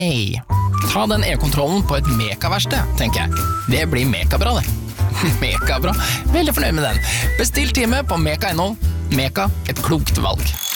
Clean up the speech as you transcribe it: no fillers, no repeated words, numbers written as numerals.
Hei, ta den e-kontrollen på et Meka-verksted, tenker jeg. Det blir Mekabra, det. Mekabra. Veldig fornøyd med den. Bestill time på Meka.no. Meka, et klokt valg.